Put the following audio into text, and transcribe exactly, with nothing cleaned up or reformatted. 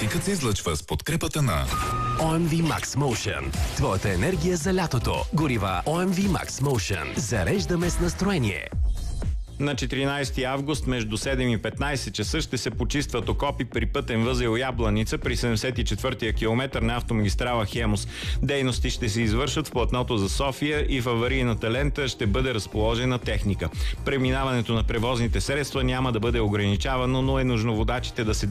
Трафикът се излъчва с подкрепата на О Ем Ви Max Motion. Твоята енергия за лятото. Горива О Ем Ви Max Motion. Зареждаме с настроение. На четиринайсети август между седем и петнайсет часа ще се почистват окопи при пътен възел Ябланица при седемдесет и четвъртия километър на автомагистрала Хемус. Дейности ще се извършат в платното за София и в аварийната лента ще бъде разположена техника. Преминаването на превозните средства няма да бъде ограничавано, но е нужно водачите да се